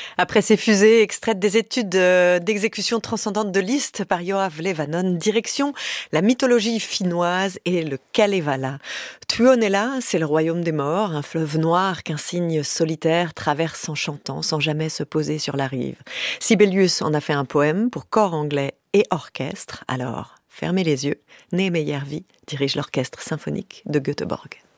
Après ces fusées extraites des études d'exécution transcendante de Liszt par Yoav Levanon, direction la mythologie finnoise et le Kalevala. Tuonela, c'est le royaume des morts, un fleuve noir qu'un cygne solitaire traverse en chantant sans jamais se poser sur la rive. Sibelius en a fait un poème pour corps anglais et orchestre. Alors, fermez les yeux, Nehemé Järvi dirige l'orchestre symphonique de Göteborg.